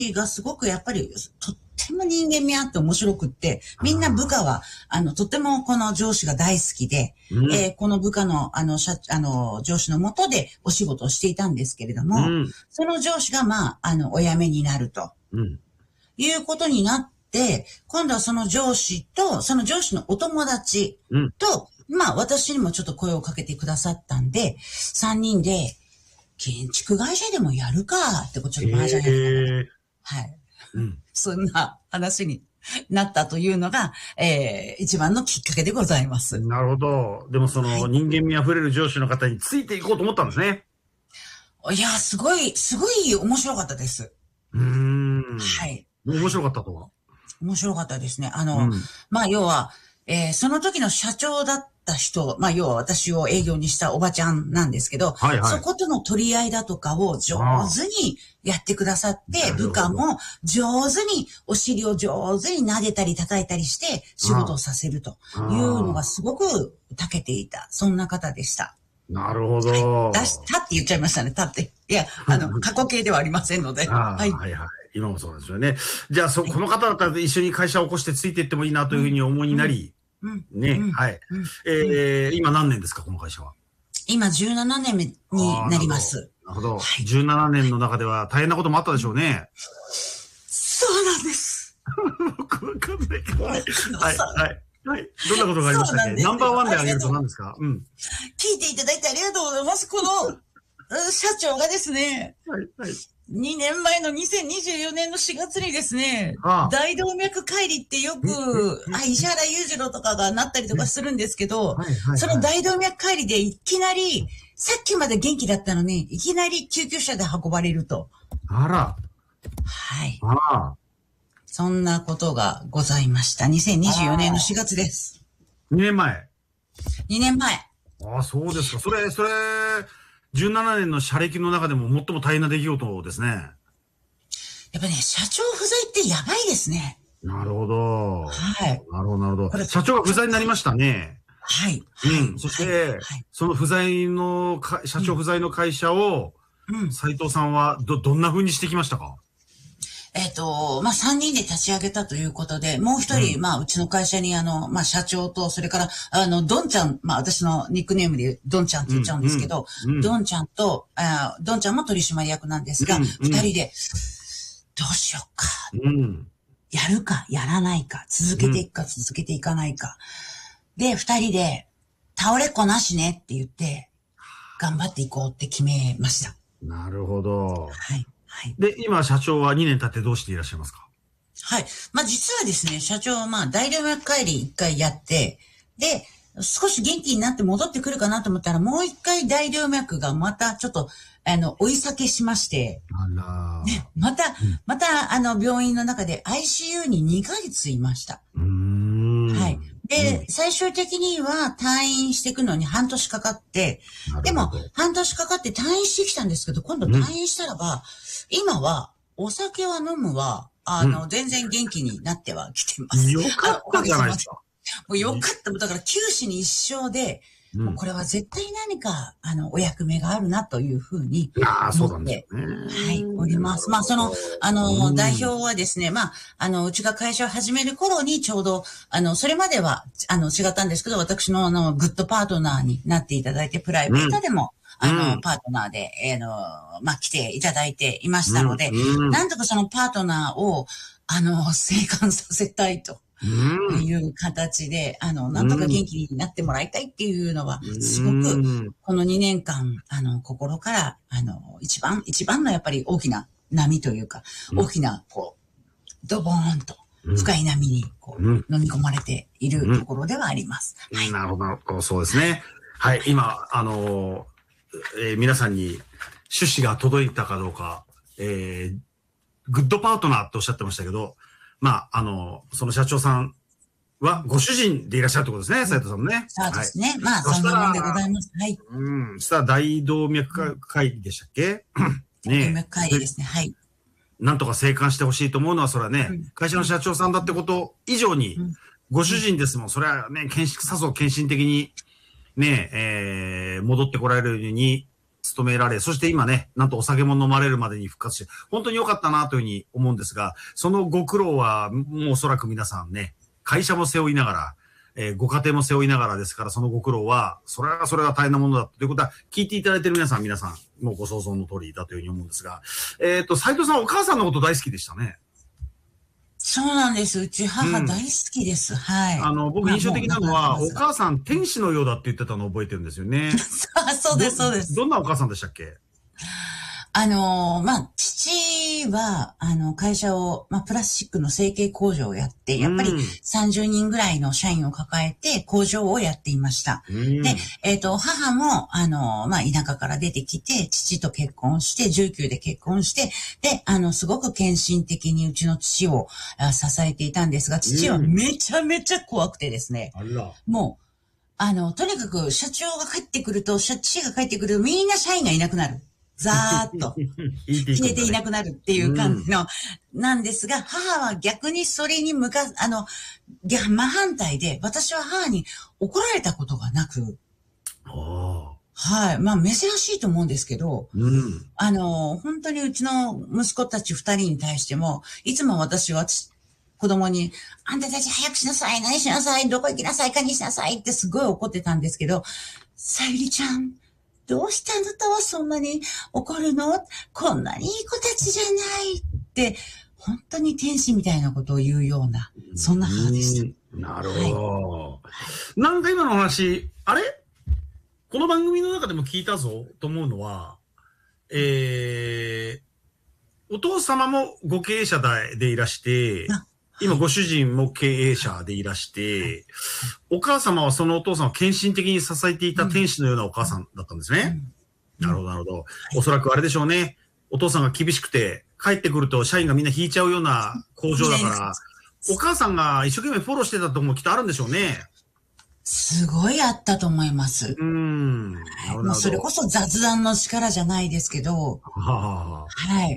がすごくやっぱり、とっても人間味あって面白くって、みんな部下は、とってもこの上司が大好きで、この部下の、上司の下でお仕事をしていたんですけれども、その上司が、お辞めになると、いうことになって、今度はその上司と、その上司のお友達と、私にもちょっと声をかけてくださったんで、3人で、建築会社でもやるかって、ちょっと麻雀やるか。はい。そんな話になったというのが、一番のきっかけでございます。 なるほど。でもその人間味あふれる上司の方についていこうと思ったんですね。 いや、すごい面白かったです。はい。 面白かったとは面白かったですね。要は、その時の社長だった人、要は私を営業にしたおばちゃんなんですけど、そことの取り合いだとかを上手にやってくださって、部下も上手にお尻を上手に撫でたり叩いたりして仕事をさせるというのがすごく長けていた、そんな方でした。 なるほど。 出したって言っちゃいましたね、たって。いや、過去形ではありませんので。はい。 今もそうですよね。じゃあ、この方だったら一緒に会社を起こしてついていってもいいなというふうに思いになり、はい。今何年ですか、この会社は。 今17年目になります。 なるほど。17年の中では大変なこともあったでしょうね。 そうなんです。 僕わかんないけど。はい。どんなことがありましたっけ？ナンバーワンであげると何ですか？ 聞いていただいてありがとうございます。この、社長がですね、2年前の2024年の4月にですね、大動脈解離ってよく、石原裕次郎とかがなったりとかするんですけど、その大動脈解離でいきなり、さっきまで元気だったのに、いきなり救急車で運ばれると。 あら。 はい。そんなことがございました。2024年の4月です。 2年前。 2年前。 そうですか。それ、17年の社歴の中でも最も大変な出来事ですね。やっぱね、社長不在ってやばいですね。 なるほど。 はい。 なるほど。社長が不在になりましたね。 はい。 そして、その社長不在の会社を、斉藤さんはどんな風にしてきましたか 3人で立ち上げたということで、もう一人、うちの会社に社長と、それから、ドンちゃん、私のニックネームでドンちゃんって言っちゃうんですけど、ドンちゃんと、ドンちゃんも取締役なんですが、二人で、どうしようか。やるか、やらないか、続けていくか、続けていかないか。で、二人で、倒れっこなしねって言って、頑張っていこうって決めました。 なるほど。 はい。 で、今、社長は2年経ってどうしていらっしゃいますか？ はい。実はですね、社長は大動脈解離一回やって、で、少し元気になって戻ってくるかなと思ったら、もう一回大動脈がまたちょっと、追い避けしまして、ね、また、病院の中で ICU に2ヶ月いました。はい。で、最終的には退院していくのに半年かかって、でも半年かかって退院してきたんですけど、今度退院したらば、今はお酒は飲むわ、全然元気になってはきてます。 よかったじゃないですか。 もうよかった。だから九死に一生で、もうこれは絶対何か、お役目があるなというふうに思って、はい、おります。代表はですね、うちが会社を始める頃にちょうど、それまでは、違ったんですけど、私のグッドパートナーになっていただいて、プライベートでも、パートナーで、来ていただいていましたので、なんとかそのパートナーを、生還させたいと。いう形で、なんとか元気になってもらいたいっていうのは、すごく、この2年間、心から、一番のやっぱり大きな波というか、大きな、ドボーンと、深い波に、飲み込まれているところではあります。 はい。なるほど、そうですね。はい、今、皆さんに趣旨が届いたかどうか、グッドパートナーとおっしゃってましたけど、その社長さんはご主人でいらっしゃるってことですね、斉藤さんもね。 そうですね。そんなもんでございます。はい。 そしたら大動脈解離でしたっけ？ 大動脈解離ですね。はい。 なんとか生還してほしいと思うのは、それはね、会社の社長さんだってこと以上に、ご主人ですもん。それはね、さぞ献身的に、ね、戻ってこられるように務められ、そして今ね、なんとお酒も飲まれるまでに復活して、本当に良かったなというふうに思うんですが、そのご苦労は、もうおそらく皆さんね、会社も背負いながら、ご家庭も背負いながらですから、そのご苦労は、それは大変なものだということは、聞いていただいている皆さん、もうご想像の通りだというふうに思うんですが、斉藤さん、お母さんのこと大好きでしたね。 そうなんです。うち母大好きです。はい。 僕印象的なのは、お母さん天使のようだって言ってたのを覚えてるんですよね。 そうです、そうです。 どんなお母さんでしたっけ？ 父は、会社を、プラスチックの成形工場をやって、やっぱり30人ぐらいの社員を抱えて工場をやっていました。で、母も、田舎から出てきて、父と結婚して、19で結婚して、で、すごく献身的にうちの父を支えていたんですが、父はめちゃめちゃ怖くてですね。もう、とにかく社長が帰ってくると、父が帰ってくると、みんな社員がいなくなる。ざーっと消えていなくなるっていう感じの、なんですが、母は逆にそれに真反対で、私は母に怒られたことがなく、はい。珍しいと思うんですけど、本当にうちの息子たち2人に対しても、いつも私は子供に、あんたたち早くしなさい、何しなさい、どこ行きなさい、何しなさいってすごい怒ってたんですけど、さゆりちゃん、どうしてあなたはそんなに怒るの？こんなにいい子たちじゃないって、本当に天使みたいなことを言うような、そんな母でした。 なるほど。なんか今の話、あれ？この番組の中でも聞いたぞと思うのは、お父様もご経営者でいらして、今ご主人も経営者でいらして、お母様はそのお父さんを献身的に支えていた天使のようなお母さんだったんですね。なるほど、なるほど。おそらくあれでしょうね。お父さんが厳しくて、帰ってくると社員がみんな引いちゃうような工場だから、お母さんが一生懸命フォローしてたとこもきっとあるんでしょうね。すごいあったと思います。もうそれこそ雑談の力じゃないですけど、はい。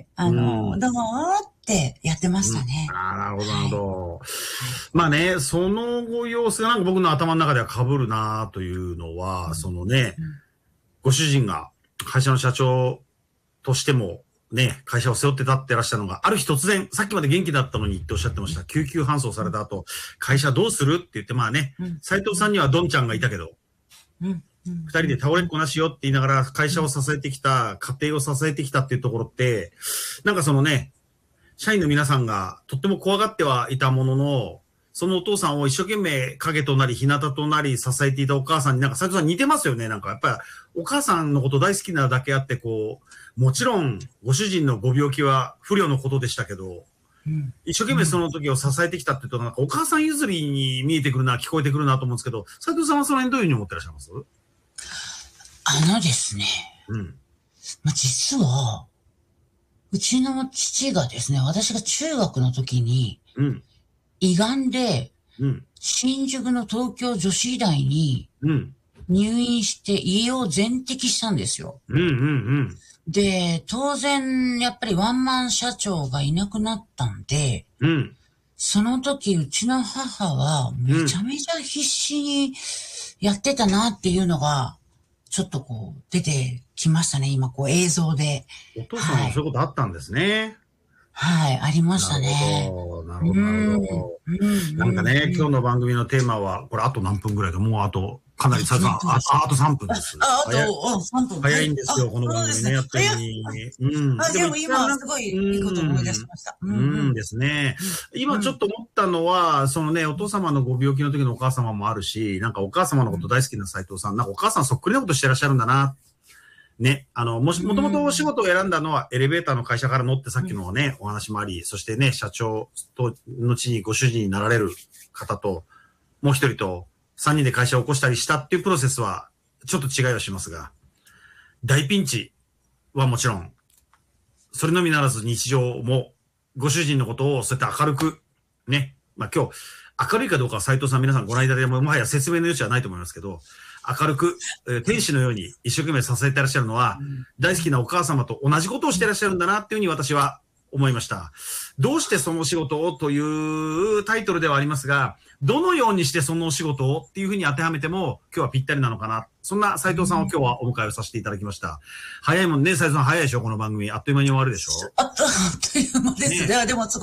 どうもってやってましたね。 なるほど、なるほど。まあね、そのご様子がなんか僕の頭の中では被るなというのは、そのね、ご主人が会社の社長としてもね、会社を背負って立ってらっしゃるのが、ある日突然、さっきまで元気だったのにっておっしゃってました。救急搬送された後、会社どうするって言って、斉藤さんにはドンちゃんがいたけど、二人で倒れっこなしよって言いながら会社を支えてきた、家庭を支えてきたっていうところって、なんかそのね、社員の皆さんがとっても怖がってはいたものの、そのお父さんを一生懸命影となり、日向となり支えていたお母さんになんか斉藤さん似てますよね。なんかやっぱりお母さんのこと大好きなだけあって、もちろんご主人のご病気は不慮のことでしたけど、一生懸命その時を支えてきたって言うと、なんかお母さん譲りに見えてくるな、聞こえてくるなと思うんですけど、斉藤さんはその辺どういうふうに思ってらっしゃいます？ ですね。実は、うちの父がですね、私が中学の時に、胃がんで、新宿の東京女子医大に入院して家を全摘したんですよ。で、当然、やっぱりワンマン社長がいなくなったんで、その時、うちの母はめちゃめちゃ必死にやってたなっていうのが、ちょっと出てきましたね、今映像で。 お父さんもそういうことあったんですね。 はい、ありましたね。 なるほど、なるほど。なんかね、今日の番組のテーマは、これあと何分ぐらいで、もうあと、かなりさあと3分です。 あと3分。 早いんですよ、この番組ね、やってるのに。 でも今、すごいいいこと思い出しました。 ですね。今ちょっと思ったのは、そのね、お父様のご病気の時のお母様もあるし、なんかお母様のこと大好きな斉藤さん、なんかお母さんそっくりなことしてらっしゃるんだな。ね、もともとお仕事を選んだのはエレベーターの会社から乗ってさっきのね、お話もあり、そしてね、社長と、後にご主人になられる方と、もう一人と、3人で会社を起こしたりしたっていうプロセスは、ちょっと違いはしますが、大ピンチはもちろん、それのみならず日常も、ご主人のことをそうやって明るく、ね、今日、明るいかどうかは斉藤さん皆さんご覧いただいても、もはや説明の余地はないと思いますけど、明るく、天使のように一生懸命支えていらっしゃるのは、大好きなお母様と同じことをしていらっしゃるんだなっていうふうに私は思いました。どうしてそのお仕事をというタイトルではありますが、どのようにしてそのお仕事をっていうふうに当てはめても今日はぴったりなのかな。そんな斉藤さんを今日はお迎えをさせていただきました。早いもんね、斉藤さん早いでしょこの番組。あっという間に終わるでしょあっという間ですね。でも